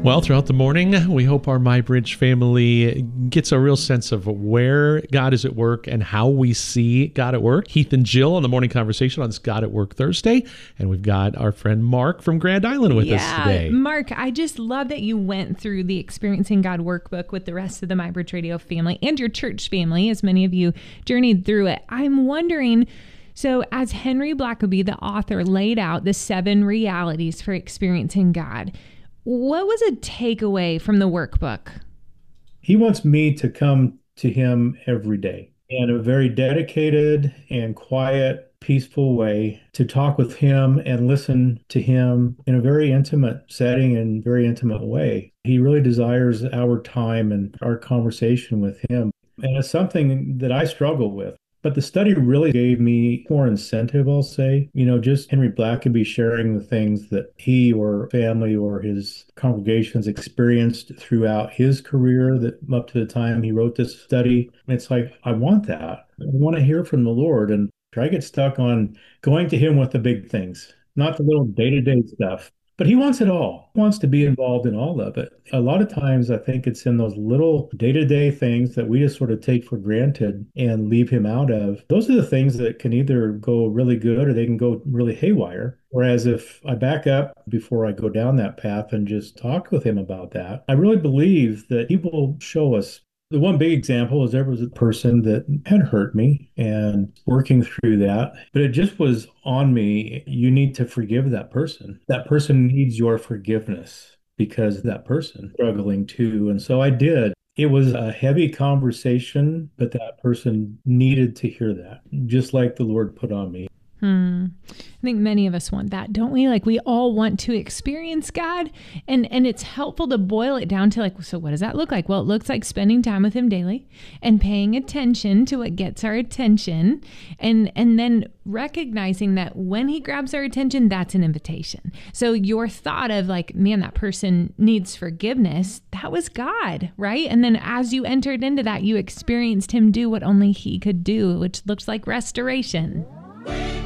Well, throughout the morning, we hope our MyBridge family gets a real sense of where God is at work and how we see God at work. Heath and Jill on the Morning Conversation on this God at Work Thursday. And we've got our friend Mark from Grand Island with us today. Mark, I just love that you went through the Experiencing God workbook with the rest of the MyBridge Radio family and your church family, as many of you journeyed through it. I'm wondering, so as Henry Blackaby, the author, laid out the 7 realities for experiencing God, what was a takeaway from the workbook? He wants me to come to him every day in a very dedicated and quiet, peaceful way to talk with him and listen to him in a very intimate setting and very intimate way. He really desires our time and our conversation with him. And it's something that I struggle with. But the study really gave me more incentive, I'll say. Just Henry Blackaby sharing the things that he or family or his congregations experienced throughout his career that up to the time he wrote this study. It's like, I want that. I want to hear from the Lord. And I get stuck on going to him with the big things, not the little day-to-day stuff. But he wants it all. He wants to be involved in all of it. A lot of times, I think it's in those little day-to-day things that we just sort of take for granted and leave him out of. Those are the things that can either go really good or they can go really haywire. Whereas if I back up before I go down that path and just talk with him about that, I really believe that he will show us. The one big example is there was a person that had hurt me and working through that, but it just was on me. You need to forgive that person. That person needs your forgiveness because that person is struggling too. And so I did. It was a heavy conversation, but that person needed to hear that, just like the Lord put on me. I think many of us want that, don't we? Like we all want to experience God, and it's helpful to boil it down to like, so what does that look like? Well, it looks like spending time with him daily and paying attention to what gets our attention, and then recognizing that when he grabs our attention, that's an invitation. So your thought of like, man, that person needs forgiveness, that was God, right? And then as you entered into that, you experienced him do what only he could do, which looks like restoration.